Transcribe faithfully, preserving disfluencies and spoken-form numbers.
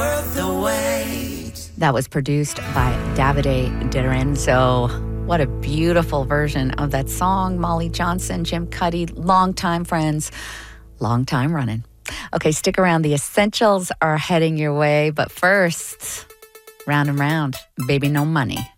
worth the wait. That was produced by Davide Lorenzo. What a beautiful version of that song. Molly Johnson, Jim Cuddy, longtime friends, long time running. Okay, stick around. The essentials are heading your way. But first, round and round, Baby No Money.